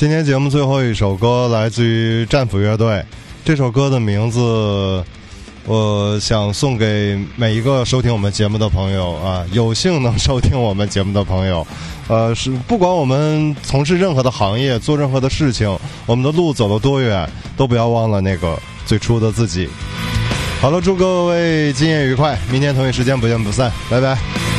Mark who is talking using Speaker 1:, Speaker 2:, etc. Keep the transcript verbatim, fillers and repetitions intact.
Speaker 1: 今天节目最后一首歌来自于战斧乐队，这首歌的名字我想送给每一个收听我们节目的朋友啊，有幸能收听我们节目的朋友，呃，是不管我们从事任何的行业，做任何的事情，我们的路走得多远，都不要忘了那个最初的自己。好了，祝各位今夜愉快，明天同一时间不见不散，拜拜。